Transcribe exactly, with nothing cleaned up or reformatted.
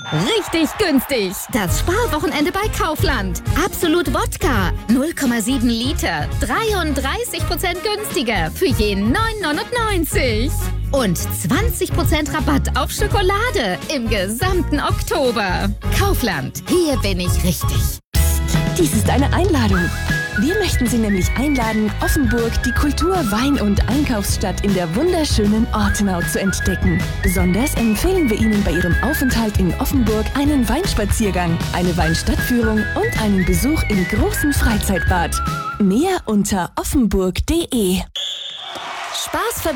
Richtig günstig. Das Sparwochenende bei Kaufland. Absolut Wodka. null Komma sieben Liter. dreiunddreißig Prozent günstiger für je neun neunundneunzig. Und zwanzig Prozent Rabatt auf Schokolade im gesamten Oktober. Kaufland. Hier bin ich richtig. Dies ist eine Einladung. Wir möchten Sie nämlich einladen, Offenburg, die Kultur-, Wein- und Einkaufsstadt in der wunderschönen Ortenau zu entdecken. Besonders empfehlen wir Ihnen bei Ihrem Aufenthalt in Offenburg einen Weinspaziergang, eine Weinstadtführung und einen Besuch im großen Freizeitbad. Mehr unter offenburg punkt de. Spaß